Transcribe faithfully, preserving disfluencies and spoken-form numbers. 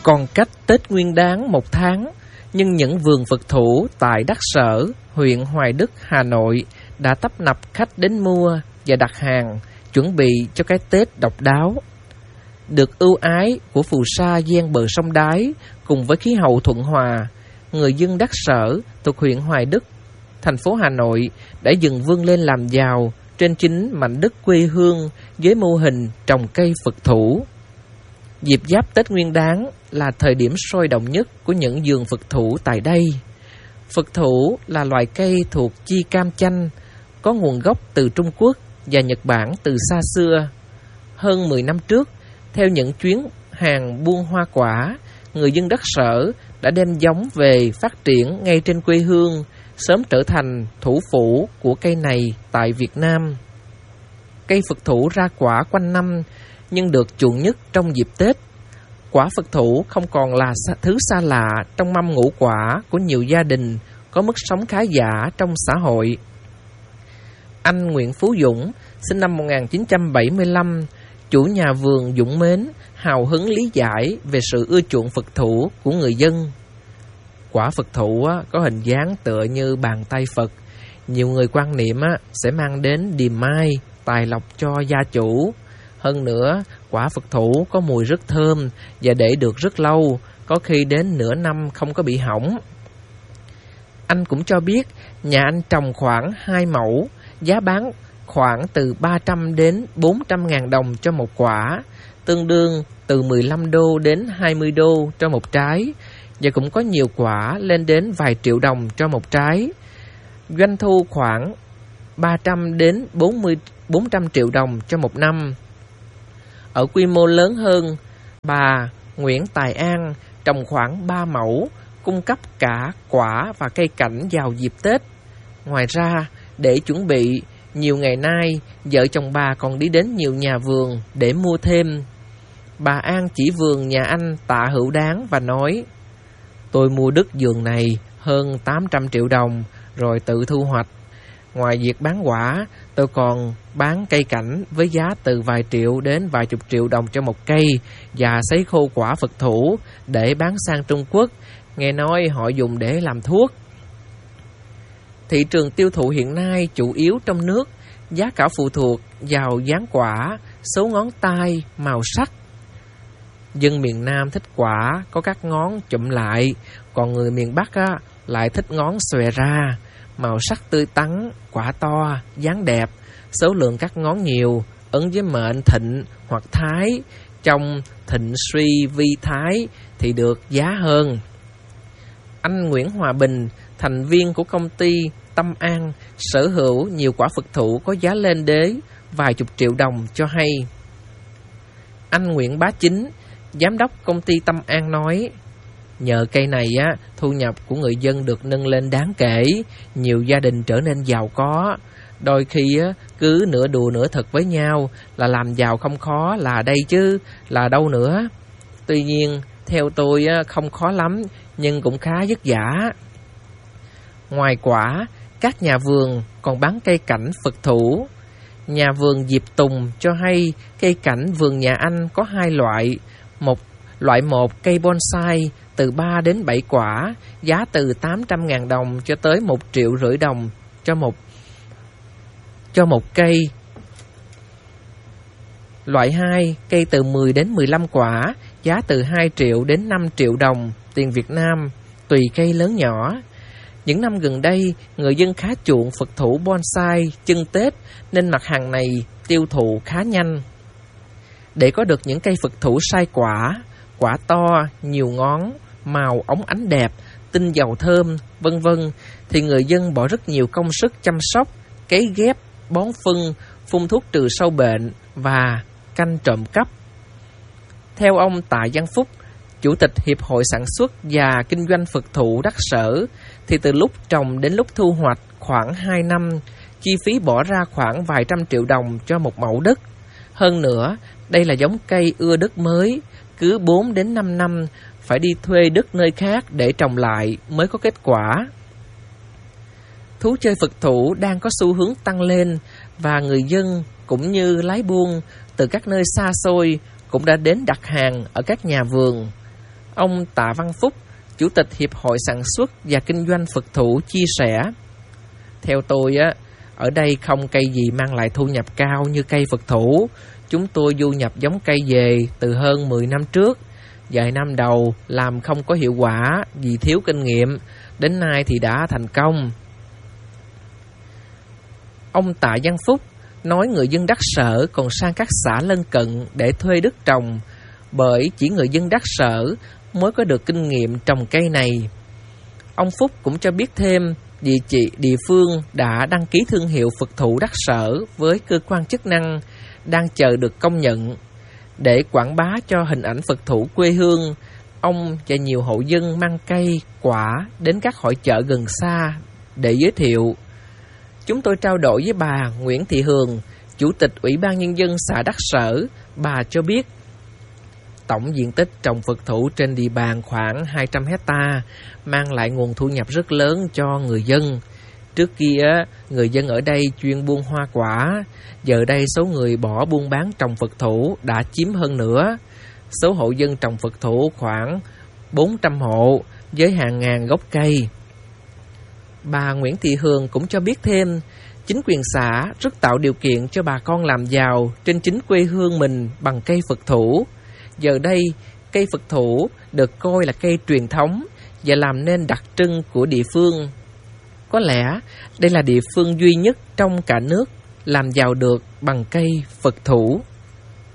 Còn cách Tết Nguyên Đán một tháng, nhưng những vườn Phật thủ tại Đắc Sở, huyện Hoài Đức, Hà Nội đã tấp nập khách đến mua và đặt hàng, chuẩn bị cho cái Tết độc đáo. Được ưu ái của phù sa ven bờ sông Đáy cùng với khí hậu thuận hòa, người dân Đắc Sở thuộc huyện Hoài Đức, thành phố Hà Nội đã dần vươn lên làm giàu trên chính mảnh đất quê hương với mô hình trồng cây Phật thủ. Dịp giáp Tết Nguyên Đán là thời điểm sôi động nhất của những vườn Phật thủ tại đây. Phật thủ là loài cây thuộc chi cam chanh, có nguồn gốc từ Trung Quốc và Nhật Bản từ xa xưa. Hơn mười năm trước, theo những chuyến hàng buôn hoa quả, người dân Đắc Sở đã đem giống về phát triển ngay trên quê hương, sớm trở thành thủ phủ của cây này tại Việt Nam. Cây Phật thủ ra quả quanh năm, nhưng được chuộng nhất trong dịp Tết. Quả Phật thủ không còn là thứ xa lạ trong mâm ngũ quả của nhiều gia đình có mức sống khá giả trong xã hội. Anh Nguyễn Phú Dũng, sinh năm một nghìn chín trăm bảy mươi lăm, chủ nhà vườn Dũng Mến, hào hứng lý giải về sự ưa chuộng Phật thủ của người dân. Quả Phật thủ có hình dáng tựa như bàn tay Phật. Nhiều người quan niệm sẽ mang đến điềm mai, tài lộc cho gia chủ. Hơn nữa, quả Phật thủ có mùi rất thơm và để được rất lâu, có khi đến nửa năm không có bị hỏng. Anh cũng cho biết nhà anh trồng khoảng hai mẫu, giá bán khoảng từ ba trăm đến bốn trăm ngàn đồng cho một quả, tương đương từ mười lăm đô đến hai mươi đô cho một trái, và cũng có nhiều quả lên đến vài triệu đồng cho một trái. Doanh thu khoảng ba trăm đến bốn trăm triệu đồng cho một năm. Ở quy mô lớn hơn, bà Nguyễn Tài An trồng khoảng ba mẫu, cung cấp cả quả và cây cảnh vào dịp Tết. Ngoài ra, để chuẩn bị, nhiều ngày nay, vợ chồng bà còn đi đến nhiều nhà vườn để mua thêm. Bà An chỉ vườn nhà anh Tạ Hữu Đáng và nói: "Tôi mua đất vườn này hơn tám trăm triệu đồng rồi tự thu hoạch. Ngoài việc bán quả, tôi còn bán cây cảnh với giá từ vài triệu đến vài chục triệu đồng cho một cây và sấy khô quả Phật thủ để bán sang Trung Quốc. Nghe nói họ dùng để làm thuốc." Thị trường tiêu thụ hiện nay chủ yếu trong nước, giá cả phụ thuộc vào dáng quả, số ngón tay, màu sắc. Dân miền Nam thích quả có các ngón chụm lại, còn người miền Bắc á, lại thích ngón xòe ra, màu sắc tươi tắn, quả to, dáng đẹp, số lượng các ngón nhiều, ứng với mệnh thịnh hoặc thái. Trong thịnh suy vi thái thì được giá hơn. Anh Nguyễn Hòa Bình, thành viên của công ty Tâm An, sở hữu nhiều quả Phật thủ có giá lên đến vài chục triệu đồng cho hay. Anh Nguyễn Bá Chính, giám đốc công ty Tâm An nói: "Nhờ cây này á, thu nhập của người dân được nâng lên đáng kể, nhiều gia đình trở nên giàu có. Đôi khi á, cứ nửa đùa nửa thật với nhau là làm giàu không khó là đây chứ, là đâu nữa. Tuy nhiên, theo tôi á, không khó lắm, nhưng cũng khá vất vả." Ngoài quả, các nhà vườn còn bán cây cảnh Phật thủ. Nhà vườn Diệp Tùng cho hay cây cảnh vườn nhà anh có hai loại. Một loại một cây bonsai từ ba đến bảy quả, giá từ tám trăm ngàn đồng cho tới một triệu rưỡi đồng cho một cho một cây. Loại hai, cây từ mười đến mười lăm quả, giá từ hai triệu đến năm triệu đồng tiền Việt Nam, tùy cây lớn nhỏ. Những năm gần đây, người dân khá chuộng Phật thủ bonsai chân Tết nên mặt hàng này tiêu thụ khá nhanh. Để có được những cây Phật thủ sai quả, quả to, nhiều ngón, màu óng ánh đẹp, tinh dầu thơm, vân vân thì người dân bỏ rất nhiều công sức chăm sóc, cấy ghép, bón phân, phun thuốc trừ sâu bệnh và canh trộm cắp. Theo ông Tạ Văn Phúc, Chủ tịch Hiệp hội Sản xuất và Kinh doanh Phật thủ Đắc Sở, thì từ lúc trồng đến lúc thu hoạch khoảng hai năm, chi phí bỏ ra khoảng vài trăm triệu đồng cho một mẫu đất. Hơn nữa, đây là giống cây ưa đất mới, cứ bốn đến năm năm phải đi thuê đất nơi khác để trồng lại mới có kết quả. Thú chơi Phật thủ đang có xu hướng tăng lên và người dân cũng như lái buôn từ các nơi xa xôi cũng đã đến đặt hàng ở các nhà vườn. Ông Tạ Văn Phúc, Chủ tịch Hiệp hội Sản xuất và Kinh doanh Phật thủ chia sẻ: theo tôi á, ở đây không cây gì mang lại thu nhập cao như cây Phật thủ. Chúng tôi du nhập giống cây về từ hơn mười năm trước. Vài năm đầu làm không có hiệu quả vì thiếu kinh nghiệm, đến nay thì đã thành công. Ông Tạ Văn Phúc nói người dân Đắc Sở còn sang các xã lân cận để thuê đất trồng, bởi chỉ người dân Đắc Sở mới có được kinh nghiệm trồng cây này. Ông Phúc cũng cho biết thêm, địa chỉ địa phương đã đăng ký thương hiệu Phật thủ Đắc Sở với cơ quan chức năng, đang chờ được công nhận. Để quảng bá cho hình ảnh Phật thủ quê hương, ông và nhiều hộ dân mang cây, quả đến các hội chợ gần xa để giới thiệu. Chúng tôi trao đổi với bà Nguyễn Thị Hường, Chủ tịch Ủy ban Nhân dân xã Đắc Sở. Bà cho biết tổng diện tích trồng Phật thủ trên địa bàn khoảng hai trăm hecta, mang lại nguồn thu nhập rất lớn cho người dân. Trước kia, người dân ở đây chuyên buôn hoa quả, giờ đây số người bỏ buôn bán trồng Phật thủ đã chiếm hơn nữa. Số hộ dân trồng Phật thủ khoảng bốn trăm hộ với hàng ngàn gốc cây. Bà Nguyễn Thị Hường cũng cho biết thêm, chính quyền xã rất tạo điều kiện cho bà con làm giàu trên chính quê hương mình bằng cây Phật thủ. Giờ đây, cây Phật thủ được coi là cây truyền thống và làm nên đặc trưng của địa phương. Có lẽ đây là địa phương duy nhất trong cả nước làm giàu được bằng cây Phật thủ.